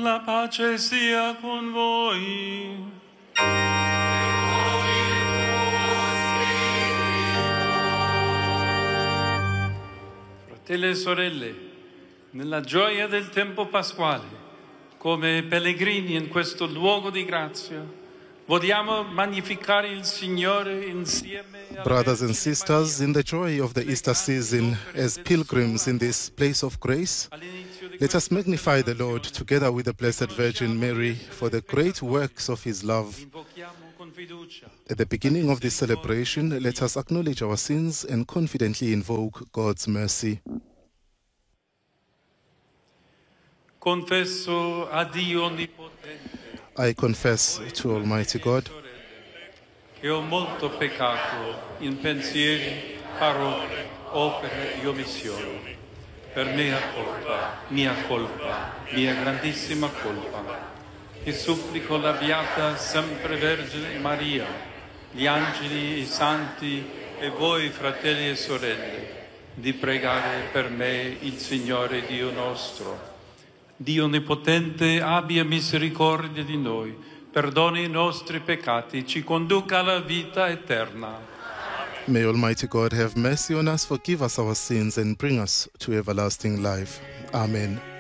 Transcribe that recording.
La pace sia con voi. Fratelli e sorelle, nella gioia del tempo pasquale, come pellegrini in questo luogo di grazia, vogliamo magnificare il Signore insieme. Brothers and sisters, in the joy of the Easter season, as pilgrims in this place of grace, let us magnify the Lord together with the Blessed Virgin Mary for the great works of his love. At the beginning of this celebration, let us acknowledge our sins and confidently invoke God's mercy. Confesso a Dio Onnipotente. I confess to Almighty God che ho molto peccato in pensieri, parole, opere e omissioni. Per mia grandissima colpa. E supplico la Beata Sempre Vergine Maria, gli angeli, i santi e voi, fratelli e sorelle, di pregare per me il Signore Dio nostro. Dio Onnipotente abbia misericordia di noi, perdoni i nostri peccati, ci conduca alla vita eterna. May Almighty God have mercy on us, forgive us our sins, and bring us to everlasting life. Amen.